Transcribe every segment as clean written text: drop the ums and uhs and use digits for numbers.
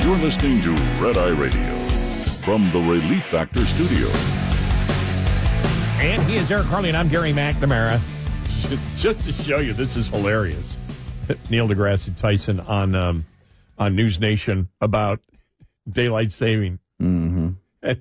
You're listening to Red Eye Radio from the Relief Factor Studio. And he is Eric Harley, and I'm Gary McNamara. Just to show you, this is hilarious. Neil deGrasse Tyson on News Nation about daylight saving. Mm-hmm. And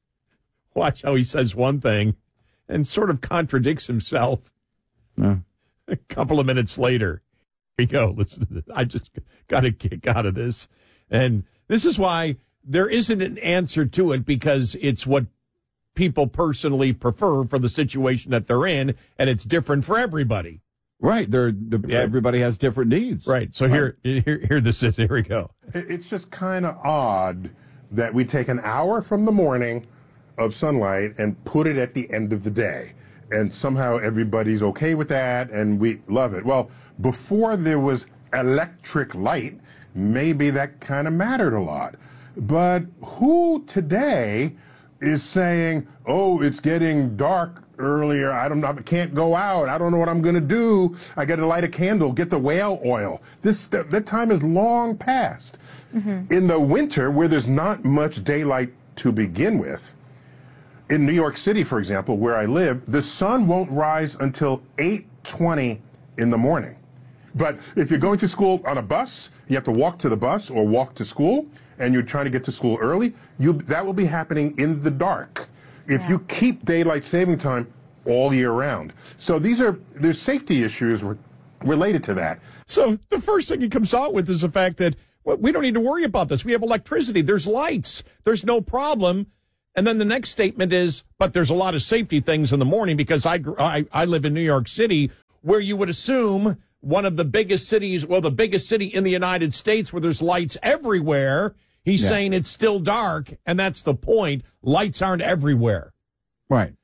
watch how he says one thing and sort of contradicts himself. Yeah. A couple of minutes later. Here we go. Listen to this. I just got a kick out of this. And this is why there isn't an answer to it, because it's what people personally prefer for the situation that they're in, and it's different for everybody. Right. Everybody has different needs. Right. So here this is. Here we go. It's just kind of odd that we take an hour from the morning of sunlight and put it at the end of the day. And somehow everybody's okay with that, and we love it. Well, before there was electric light, maybe that kind of mattered a lot. But who today is saying, oh, it's getting dark earlier, I can't go out, I don't know what I'm going to do, I got to light a candle, get the whale oil. That time is long past. Mm-hmm. In the winter, where there's not much daylight to begin with, in New York City, for example, where I live, the sun won't rise until 8:20 in the morning. But if you're going to school on a bus, you have to walk to the bus or walk to school, and you're trying to get to school early, that will be happening in the dark if you keep daylight saving time all year round. So there's safety issues related to that. So the first thing he comes out with is the fact that we don't need to worry about this. We have electricity. There's lights. There's no problem. And then the next statement is, but there's a lot of safety things in the morning, because I live in New York City, where you would assume one of the biggest cities, well, the biggest city in the United States, where there's lights everywhere. He's saying it's still dark, and that's the point. Lights aren't everywhere. Right.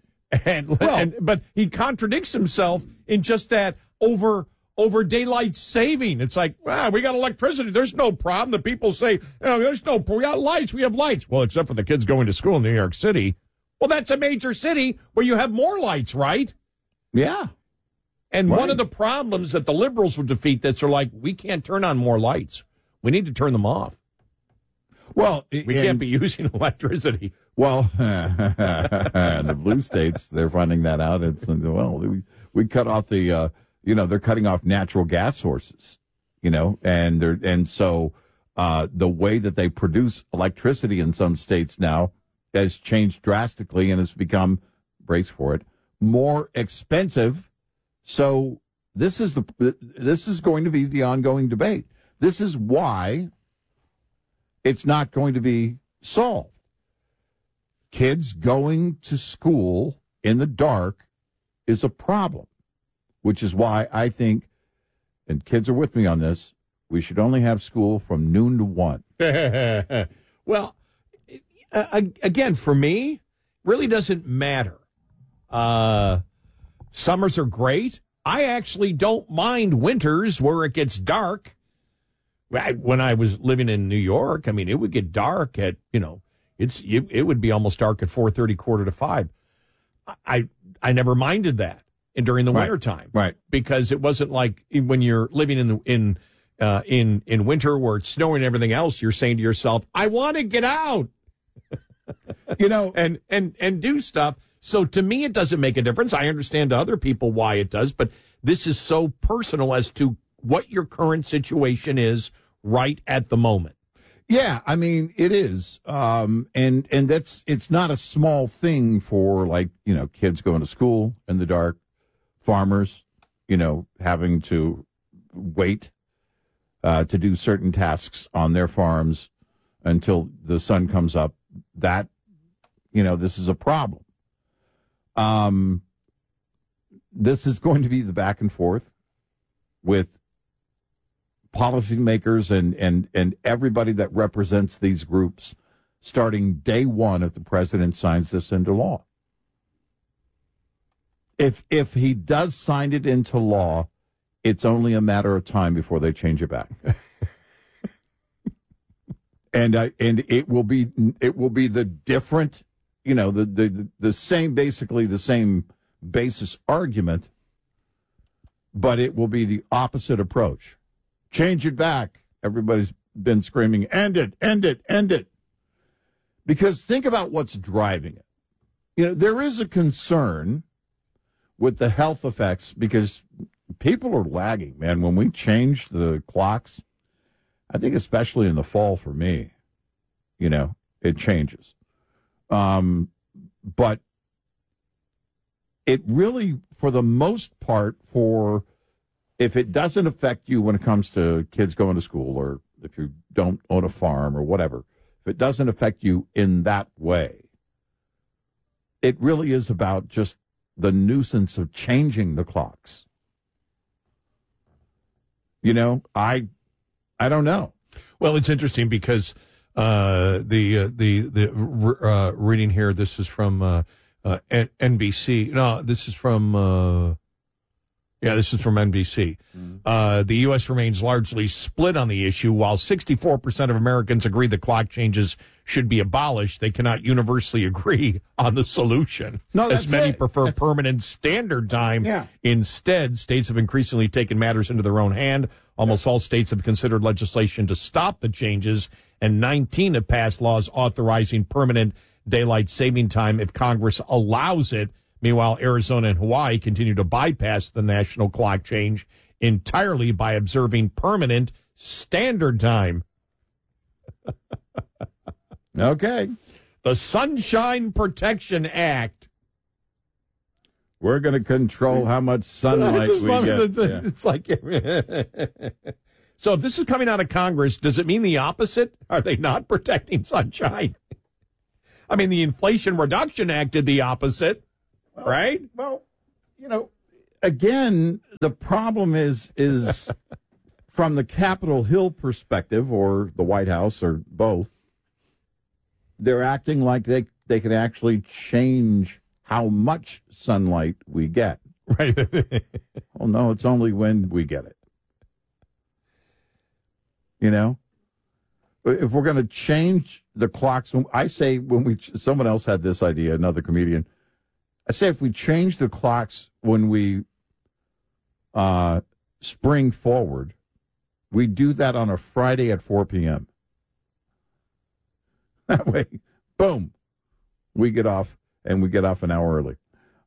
But he contradicts himself in just that over daylight saving. It's like, we got electricity. There's no problem. The people say, we got lights. We have lights. Well, except for the kids going to school in New York City. Well, that's a major city where you have more lights, right? Yeah. And one of the problems that the liberals would defeat this are like, we can't turn on more lights. We need to turn them off. Well, we can't be using electricity. Well, the blue states, they're finding that out. We cut off they're cutting off natural gas sources, and so the way that they produce electricity in some states now has changed drastically and has become, brace for it, more expensive. So this is going to be the ongoing debate. This is why it's not going to be solved. Kids going to school in the dark is a problem, which is why I think, and kids are with me on this, we should only have school from noon to 1. Well, again, for me, really doesn't matter. Summers are great. I actually don't mind winters where it gets dark. When I was living in New York, it would get dark at, it would be almost dark at 4:30, 4:45. I never minded that during the wintertime. Right. Because it wasn't like when you're living in winter where it's snowing and everything else, you're saying to yourself, I want to get out. And do stuff. So to me, it doesn't make a difference. I understand to other people why it does, but this is so personal as to what your current situation is right at the moment. Yeah, it is. And it's not a small thing for kids going to school in the dark, farmers, having to wait to do certain tasks on their farms until the sun comes up. That, this is a problem. This is going to be the back and forth with policymakers and everybody that represents these groups starting day one if the president signs this into law. If he does sign it into law, it's only a matter of time before they change it back. and it will be the different, the same, basically the same basis argument, but it will be the opposite approach. Change it back. Everybody's been screaming, end it, end it, end it. Because think about what's driving it. You know, there is a concern with the health effects because people are lagging, man. When we change the clocks, I think especially in the fall for me, you know, it changes. But it really, for the most part, if it doesn't affect you when it comes to kids going to school or if you don't own a farm or whatever, if it doesn't affect you in that way, it really is about just the nuisance of changing the clocks. You know, I don't know. Well, it's interesting because the reading here. This is from NBC. No, this is from. This is from NBC. The U.S. remains largely split on the issue. While 64% of Americans agree the clock changes should be abolished, they cannot universally agree on the solution. No, as many prefer permanent standard time. Yeah. Instead, states have increasingly taken matters into their own hand. Almost all states have considered legislation to stop the changes, and 19 have passed laws authorizing permanent daylight saving time if Congress allows it. Meanwhile, Arizona and Hawaii continue to bypass the national clock change entirely by observing permanent standard time. Okay. The Sunshine Protection Act. We're going to control how much sunlight we get. It's like, so if this is coming out of Congress, does it mean the opposite? Are they not protecting sunshine? I mean, the Inflation Reduction Act did the opposite. Right? Well, you know, again, the problem is from the Capitol Hill perspective or the White House or both, they're acting like they can actually change how much sunlight we get. Right. Oh, no, it's only when we get it. You know? If we're going to change the clocks, I say someone else had this idea, another comedian. I say if we change the clocks when we spring forward, we do that on a Friday at 4 p.m. That way, boom, we get off, and we get off an hour early.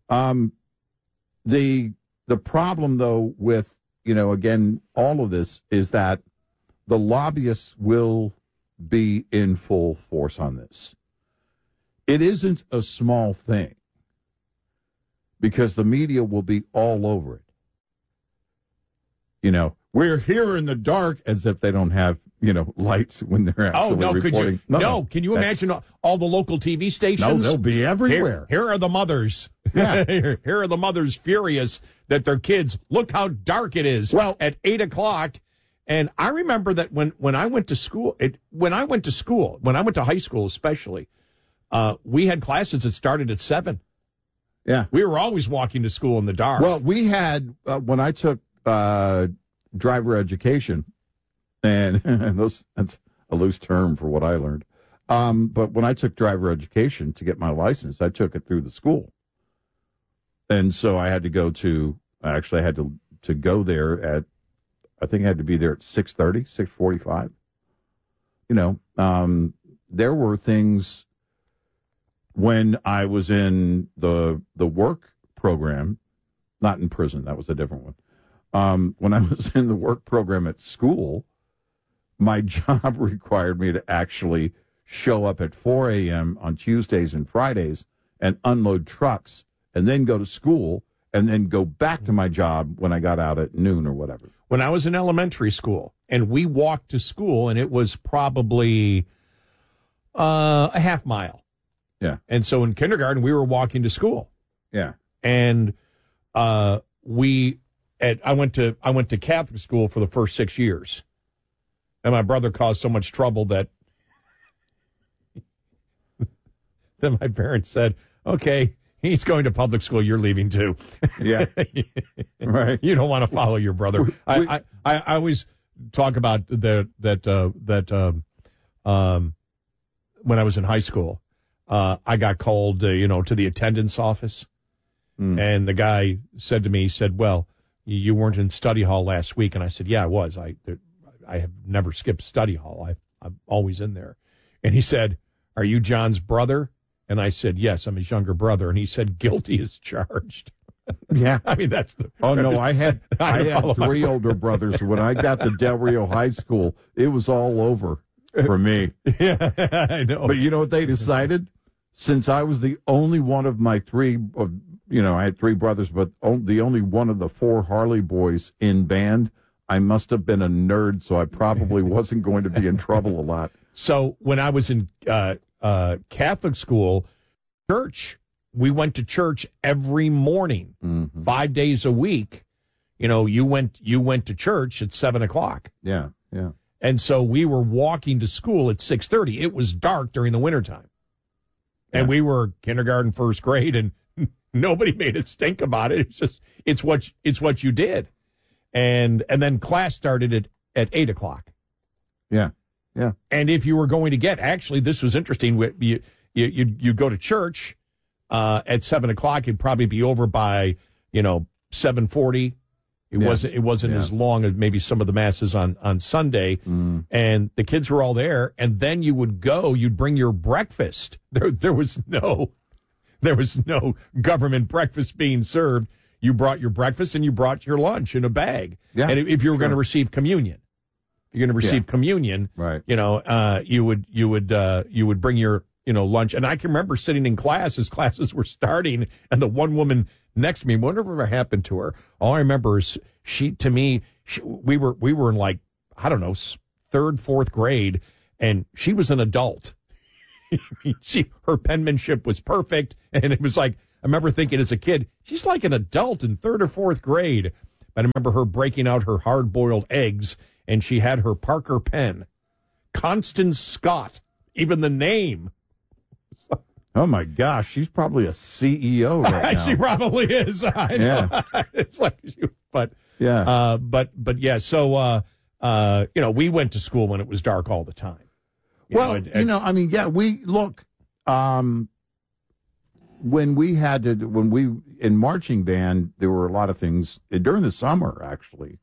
The problem, though, with, you know, again, all of this is that the lobbyists will be in full force on this. It isn't a small thing, because the media will be all over it. You know, we're here in the dark, as if they don't have, you know, lights when they're actually reporting. Can you imagine all the local TV stations? No, they'll be everywhere. Here are the mothers. Yeah. Here are the mothers furious that their kids, look how dark it is at 8 o'clock. And I remember that when I went to school, when I went to high school especially, we had classes that started at 7. Yeah. We were always walking to school in the dark. Well, we had, when I took driver education, and that's a loose term for what I learned. But when I took driver education to get my license, I took it through the school. And so I had to go to go there at, I think I had to be there at 6:30, 6:45. You know, there were things when I was in the work program, not in prison, that was a different one. When I was in the work program at school, my job required me to actually show up at 4 a.m. on Tuesdays and Fridays and unload trucks and then go to school and then go back to my job when I got out at noon or whatever. When I was in elementary school and we walked to school, and it was probably a half mile. Yeah. And so in kindergarten, we were walking to school. Yeah. And I went to Catholic school for the first 6 years. And my brother caused so much trouble that then my parents said, okay, he's going to public school, you're leaving too. Yeah. Right. You don't want to follow your brother. I always talk about that when I was in high school, I got called, to the attendance office. And the guy said to me, well, you weren't in study hall last week. And I said, yeah, I was. I I have never skipped study hall. I'm always in there. And he said, "Are you John's brother?" And I said, "Yes, I'm his younger brother." And he said, "Guilty as charged." Yeah. I mean, that's the. Oh, no, I had follow my three older brothers. When I got to Del Rio High School, it was all over for me. Yeah, I know. But you know what they decided? Since I was the only one of my three, I had three brothers, but the only one of the four Harley boys in band, I must have been a nerd, so I probably wasn't going to be in trouble a lot. So when I was in Catholic school, church, we went to church every morning, 5 days a week. You went to church at 7:00. Yeah, yeah. And so we were walking to school at 6:30. It was dark during the wintertime. And we were kindergarten, first grade, and nobody made a stink about it. It's just it's what you did. And then class started at 8:00. Yeah. Yeah. And if you were going to actually, this was interesting. You go to church at 7:00. It'd probably be over by 7:40. It wasn't as long as maybe some of the masses on Sunday. And the kids were all there. And then you'd bring your breakfast. There was no government breakfast being served. You brought your breakfast and you brought your lunch in a bag. Yeah, and if you were going to receive communion. You're going to receive communion, right? You would bring your lunch, and I can remember sitting in class as classes were starting, and the one woman next to me, whatever happened to her, all I remember is we were in, like, I don't know, third, fourth grade, and she was an adult. Her penmanship was perfect, and it was like, I remember thinking as a kid, she's like an adult in third or fourth grade. But I remember her breaking out her hard-boiled eggs, and she had her Parker pen. Constance Scott, even the name. Oh, my gosh. She's probably a CEO right now. She probably is. I know. Yeah. It's like, but yeah. So, we went to school when it was dark all the time. When we in marching band, there were a lot of things during the summer, actually.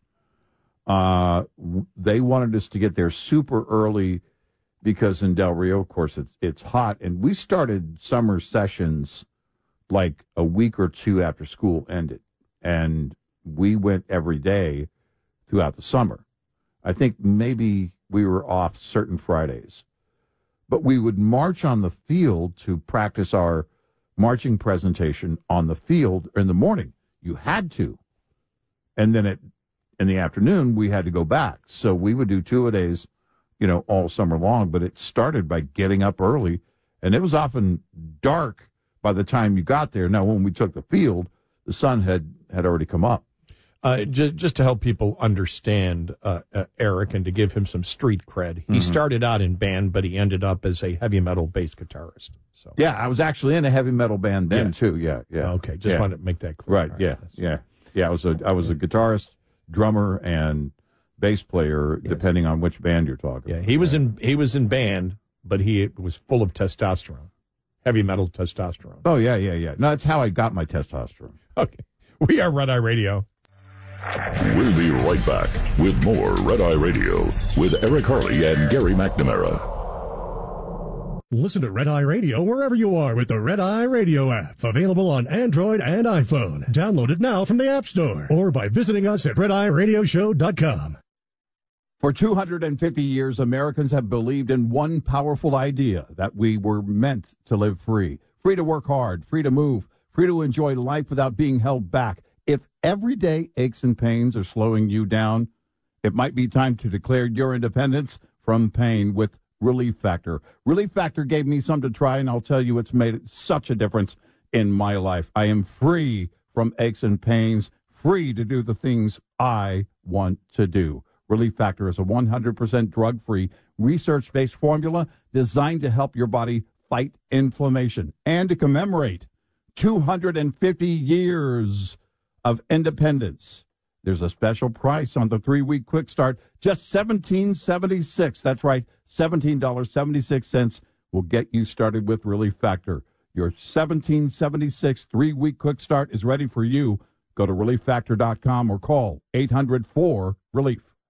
They wanted us to get there super early because in Del Rio, of course, it's hot. And we started summer sessions like a week or two after school ended. And we went every day throughout the summer. I think maybe we were off certain Fridays. But we would march on the field to practice our marching presentation on the field in the morning. You had to. And then in the afternoon, we had to go back. So we would do two-a-days, all summer long. But it started by getting up early, and it was often dark by the time you got there. Now, when we took the field, the sun had already come up. Just to help people understand Eric and to give him some street cred, he started out in band, but he ended up as a heavy metal bass guitarist. So yeah, I was actually in a heavy metal band then too. Yeah. Okay, just wanted to make that clear. Right. Yeah. I was a guitarist, drummer, and bass player, depending on which band you're talking about. He was in band, but he was full of testosterone, heavy metal testosterone. Oh yeah. No, that's how I got my testosterone. Okay, we are Red Eye Radio. We'll be right back with more Red Eye Radio with Eric Harley and Gary McNamara. Listen to Red Eye Radio wherever you are with the Red Eye Radio app. Available on Android and iPhone. Download it now from the App Store or by visiting us at RedEyeRadioshow.com. For 250 years, Americans have believed in one powerful idea, that we were meant to live free. Free to work hard, free to move, free to enjoy life without being held back. If everyday aches and pains are slowing you down, it might be time to declare your independence from pain with Relief Factor. Relief Factor gave me some to try, and I'll tell you it's made such a difference in my life. I am free from aches and pains, free to do the things I want to do. Relief Factor is a 100% drug-free, research-based formula designed to help your body fight inflammation and to commemorate 250 years of independence. There's a special price on the 3-week quick start, just $17.76. That's right, $17.76 will get you started with Relief Factor. Your $17.76 3-week quick start is ready for you. Go to relieffactor.com or call 800-4-RELIEF.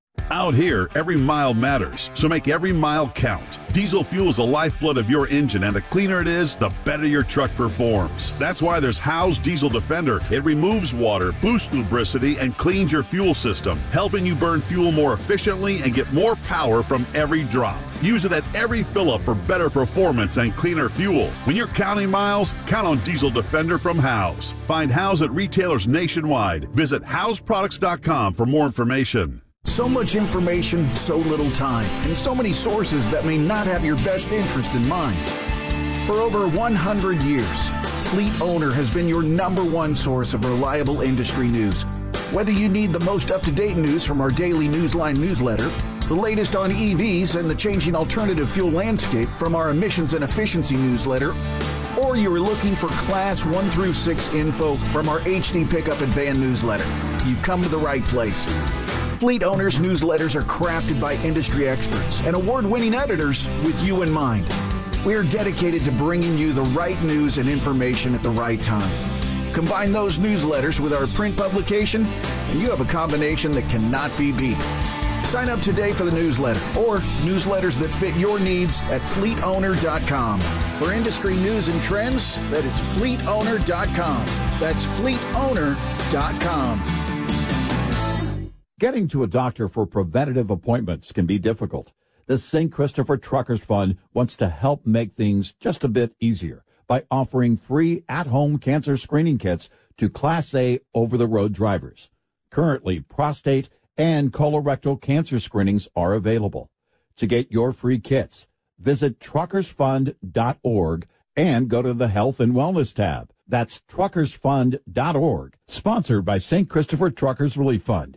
Out here, every mile matters, so make every mile count. Diesel fuel is the lifeblood of your engine, and the cleaner it is, the better your truck performs. That's why there's Howe's Diesel Defender. It removes water, boosts lubricity, and cleans your fuel system, helping you burn fuel more efficiently and get more power from every drop. Use it at every fill-up for better performance and cleaner fuel. When you're counting miles, count on Diesel Defender from Howe's. Find Howe's at retailers nationwide. Visit Howe'sProducts.com for more information. So much information, so little time, and so many sources that may not have your best interest in mind. For over 100 years, Fleet Owner has been your #1 source of reliable industry news. Whether you need the most up-to-date news from our daily Newsline newsletter, the latest on EVs and the changing alternative fuel landscape from our emissions and efficiency newsletter, or you are looking for Class 1 through 6 info from our HD Pickup and Van newsletter, you've come to the right place. Fleet Owners newsletters are crafted by industry experts and award-winning editors with you in mind. We are dedicated to bringing you the right news and information at the right time. Combine those newsletters with our print publication, and you have a combination that cannot be beat. Sign up today for the newsletter or newsletters that fit your needs at fleetowner.com. For industry news and trends, that is fleetowner.com. That's fleetowner.com. Getting to a doctor for preventative appointments can be difficult. The St. Christopher Truckers Fund wants to help make things just a bit easier by offering free at-home cancer screening kits to Class A over-the-road drivers. Currently, prostate and colorectal cancer screenings are available. To get your free kits, visit truckersfund.org and go to the Health and Wellness tab. That's truckersfund.org, sponsored by St. Christopher Truckers Relief Fund.